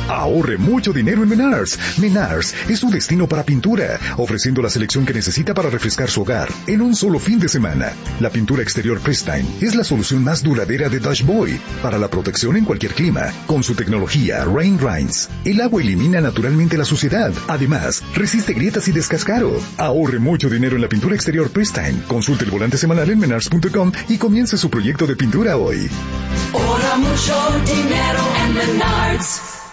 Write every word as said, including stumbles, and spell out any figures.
Ahorre mucho dinero en Menards. Menards es su destino para pintura, ofreciendo la selección que necesita para refrescar su hogar en un solo fin de semana. La pintura exterior Prestine es la solución más duradera de Dutch Boy para la protección en cualquier clima. Con su tecnología Rain Rinse, el agua elimina naturalmente la suciedad. Además, resiste grietas y descascaro. Ahorre mucho dinero en la pintura exterior Prestine. Consulte el volante semanal en menards punto com y comience su proyecto de pintura hoy. Ahorra mucho dinero en Menards.